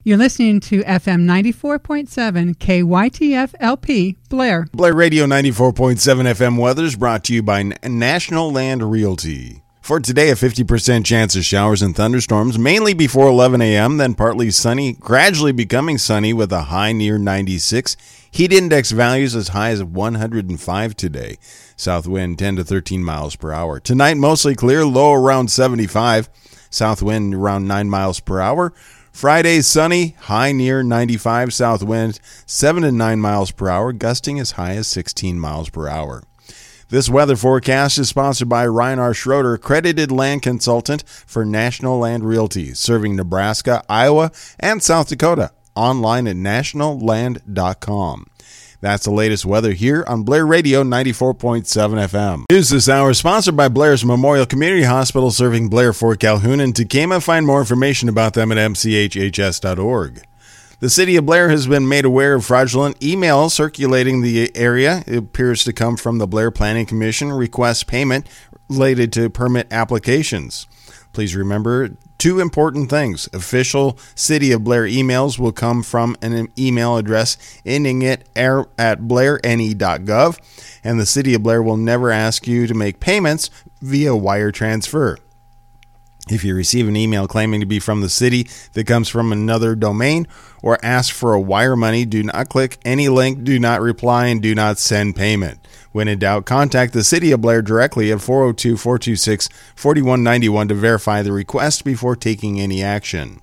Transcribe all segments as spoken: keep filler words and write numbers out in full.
You're listening to F M ninety-four point seven K Y T F L P, Blair. Blair Radio ninety-four point seven F M weather is brought to you by National Land Realty. For today, a fifty percent chance of showers and thunderstorms, mainly before eleven a.m., then partly sunny, gradually becoming sunny with a high near ninety-six. Heat index values as high as one hundred five today. South wind ten to thirteen miles per hour. Tonight, mostly clear, low around seventy-five. South wind around nine miles per hour. Friday, sunny, high near ninety-five. South wind seven to nine miles per hour, gusting as high as sixteen miles per hour. This weather forecast is sponsored by Ryan R. Schroeder, accredited land consultant for National Land Realty, serving Nebraska, Iowa, and South Dakota. Online at national land dot com. That's the latest weather here on Blair Radio ninety-four point seven F M. News this hour is sponsored by Blair's Memorial Community Hospital, serving Blair, Fort Calhoun, and Tekamah. Find more information about them at m c h h s dot org. The city of Blair has been made aware of fraudulent email circulating the area. It appears to come from the Blair Planning Commission requests payment related to permit applications. Please remember two important things. Official City of Blair emails will come from an email address ending it at blair n e dot gov, and the City of Blair will never ask you to make payments via wire transfer. If you receive an email claiming to be from the city that comes from another domain or ask for a wire money, do not click any link, do not reply, and do not send payment. When in doubt, contact the City of Blair directly at four oh two, four two six, four one nine one to verify the request before taking any action.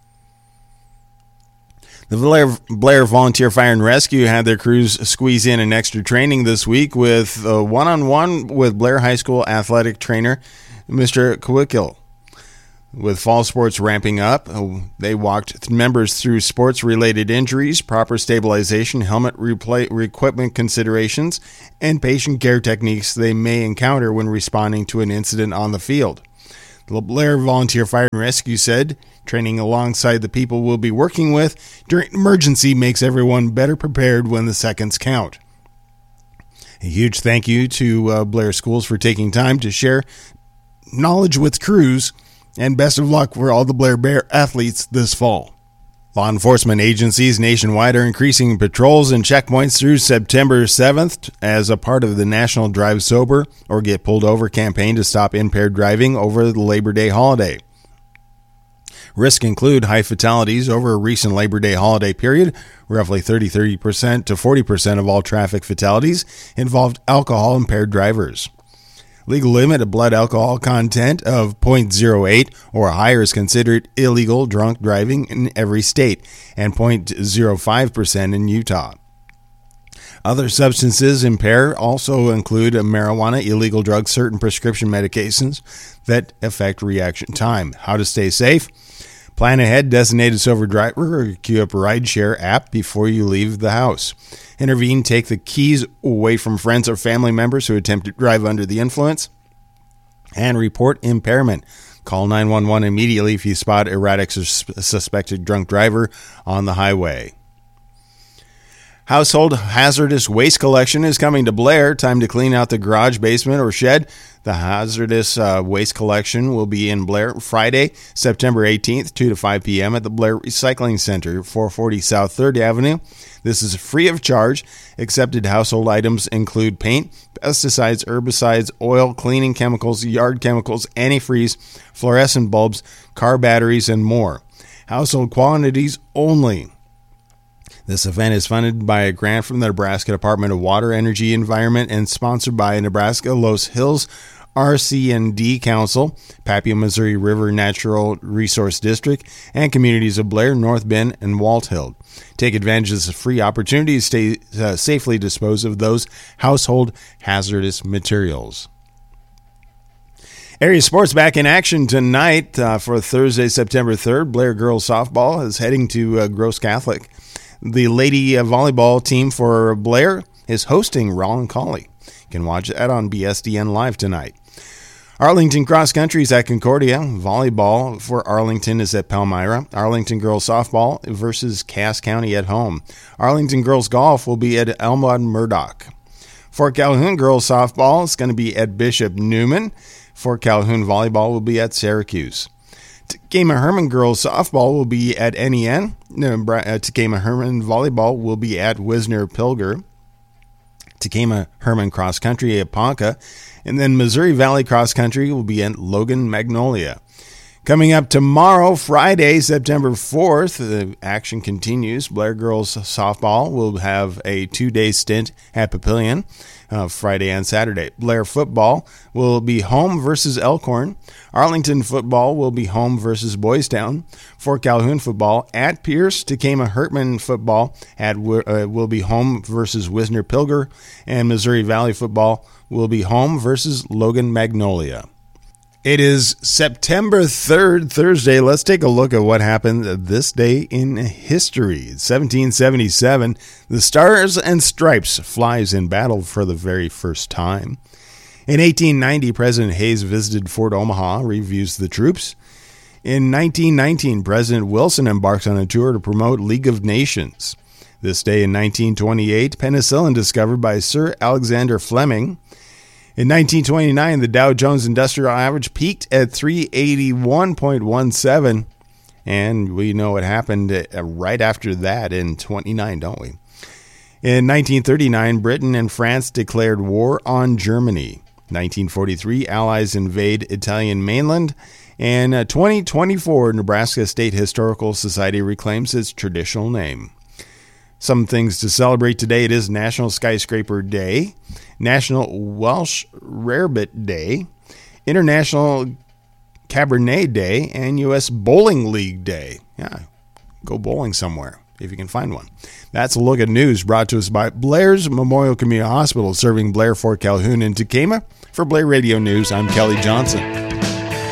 The Blair, Blair Volunteer Fire and Rescue had their crews squeeze in an extra training this week with a one-on-one with Blair High School athletic trainer, Mister Kowickill. With fall sports ramping up, they walked members through sports-related injuries, proper stabilization, helmet repla- equipment considerations, and patient care techniques they may encounter when responding to an incident on the field. The Blair Volunteer Fire and Rescue said, training alongside the people we'll be working with during an emergency makes everyone better prepared when the seconds count. A huge thank you to uh, Blair Schools for taking time to share knowledge with crews, and best of luck for all the Blair Bear athletes this fall. Law enforcement agencies nationwide are increasing patrols and checkpoints through September seventh as a part of the National Drive Sober or Get Pulled Over campaign to stop impaired driving over the Labor Day holiday. Risks include high fatalities over a recent Labor Day holiday period. Roughly thirty percent to forty percent of all traffic fatalities involved alcohol-impaired drivers. Legal limit of blood alcohol content of zero point zero eight or higher is considered illegal drunk driving in every state, and zero point zero five percent in Utah. Other substances impair also include marijuana, illegal drugs, certain prescription medications that affect reaction time. How to stay safe? Plan ahead, designated sober driver, or queue up a rideshare app before you leave the house. Intervene, take the keys away from friends or family members who attempt to drive under the influence. And report impairment. Call nine one one immediately if you spot erratic or suspected drunk driver on the highway. Household hazardous waste collection is coming to Blair. Time to clean out the garage, basement, or shed. The hazardous uh, waste collection will be in Blair Friday, September eighteenth, two to five p.m. at the Blair Recycling Center, four forty South third Avenue. This is free of charge. Accepted household items include paint, pesticides, herbicides, oil, cleaning chemicals, yard chemicals, antifreeze, fluorescent bulbs, car batteries, and more. Household quantities only. This event is funded by a grant from the Nebraska Department of Water, Energy, Environment, and sponsored by Nebraska Los Hills R C and D Council, Papio, Missouri River Natural Resource District, and communities of Blair, North Bend, and Walthill. Take advantage of this free opportunity to stay, uh, safely dispose of those household hazardous materials. Area sports back in action tonight uh, for Thursday, September third. Blair girls softball is heading to uh, Gross Catholic. The lady volleyball team for Blair is hosting Rollin-Collie. You can watch that on B S D N Live tonight. Arlington Cross Country is at Concordia. Volleyball for Arlington is at Palmyra. Arlington Girls Softball versus Cass County at home. Arlington Girls Golf will be at Elmwood Murdoch. Fort Calhoun Girls Softball is going to be at Bishop Newman. Fort Calhoun Volleyball will be at Syracuse. Tekema Herman girls softball will be at N E N. Tekema Herman volleyball will be at Wisner Pilger. Tekema Herman cross country at Ponca. And then Missouri Valley cross country will be at Logan Magnolia. Coming up tomorrow, Friday, September fourth, the action continues. Blair girls softball will have a two-day stint at Papillion, uh, Friday and Saturday. Blair football will be home versus Elkhorn. Arlington football will be home versus Boys Town. Fort Calhoun football at Pierce. Tekema Hertman football at uh, will be home versus Wisner Pilger. And Missouri Valley football will be home versus Logan Magnolia. It is September third, Thursday. Let's take a look at what happened this day in history. In seventeen seventy-seven, the Stars and Stripes flies in battle for the very first time. In eighteen ninety, President Hayes visited Fort Omaha, reviews the troops. In nineteen nineteen, President Wilson embarks on a tour to promote League of Nations. This day in nineteen twenty-eight, penicillin discovered by Sir Alexander Fleming. In nineteen twenty-nine, the Dow Jones Industrial Average peaked at three eighty-one point one seven, and we know what happened right after that in twenty-nine, don't we? In nineteen thirty-nine, Britain and France declared war on Germany. nineteen forty-three, Allies invade Italian mainland. And twenty twenty-four, Nebraska State Historical Society reclaims its traditional name. Some things to celebrate today. It is National Skyscraper Day, National Welsh Rarebit Day, International Cabernet Day, and U S Bowling League Day. Yeah, go bowling somewhere if you can find one. That's a look at news brought to us by Blair's Memorial Community Hospital, serving Blair, Fort Calhoun, and Tekema. For Blair Radio News, I'm Kelly Johnson.